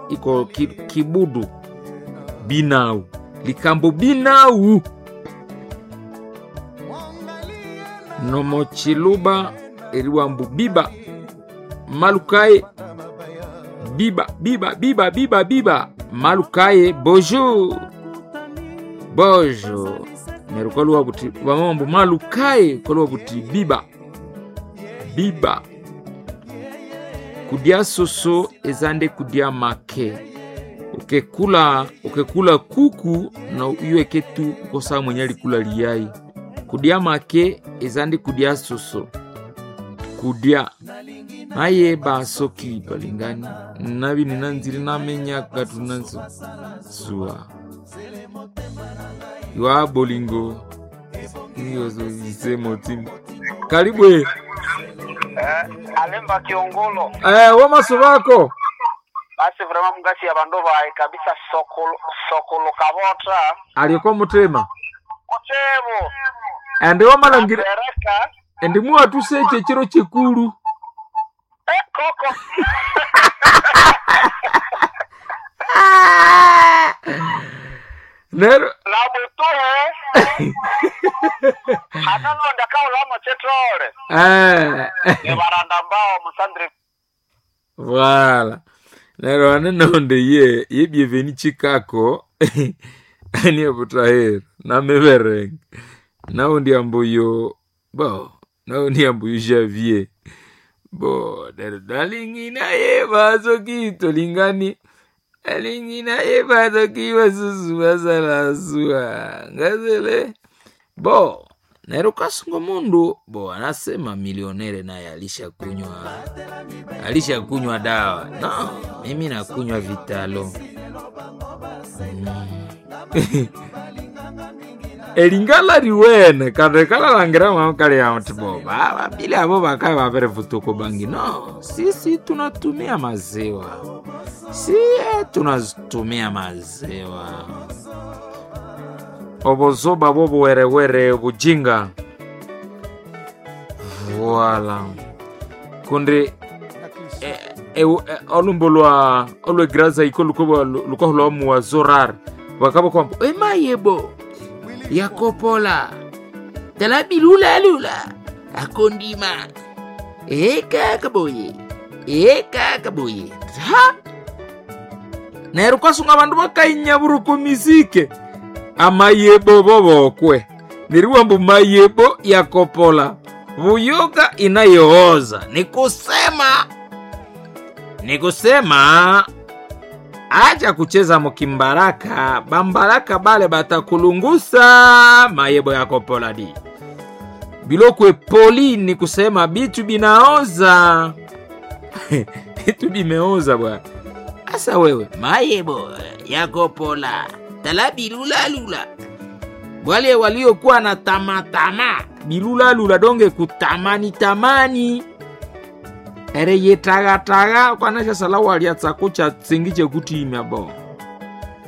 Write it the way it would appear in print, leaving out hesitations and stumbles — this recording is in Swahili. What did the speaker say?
iko kibudu binau likambo binau nomo chiluba eriwambu biba malukaye biba malukaye bonjour nerukolo buti bamambu malukaye kolo buti biba kudia soso ezande kudia make ukekula kuku na uweke tu kosa mwenyali kula liyai kudia make ezande kudia soso kudia aye basoki balingani nabi ninanzili namenya katunanzo suwa Ywa bolingo hiyo zisemo timu karibu Alemba Kiongolo. Wama sobako. Basi vraiment mugasi ya bandova kabisa sokolo kabota. Aliyeko mutema. Mutemo. Ande wama langira. Ende muwa tuse chechiro chekuru. Koko. Nero. La mutuhe. Hanano ndakao lama chetore. Nebaranda mbao musandre. Voilà. Nero anenonde ye bienveni chikako. Ani abutahir. Na mevereng. Na undi ambuyo. Na undi ambuyo Javier. Nero dalingina ye bazo kito lingani. Alingina ebado kiwa susu basala suwa ngazele nero kasungo mundu anasema milionere naye alishakunywa dawa. No, mimi nakunywa Vitalo. Elingala riwene kandekala langira mwamkali ya mtibo bili abo bakaye babere futuko bangi. No, sisi tunatumia maziwa. Tunatumia maziwa. Obozoba bobo were bujinga. Voilà. Kunde olumbolwa olwe graza ikoluko lukohlo mu zorar. Bakabo kwa mayebo yakopola talabilula akondima kakaboye ha Nero kwasunga bandu bakainyaburu mizike amayebo bobokwe niriwambu mayebo yakopola buyoga inayooza nikusema acha kucheza mukimbaraka bambaraka bale batakulungusa mayebo yakopola di bilokwe poli ni kusema bitu binaoza bitu bimeoza bwana. Asa wewe mayebo yakopola talabilula wale waliokuwa na tamatama bilula donge kutamani ere yetaga kwa nasha salawa aliatsa kucha tsingiche kutimya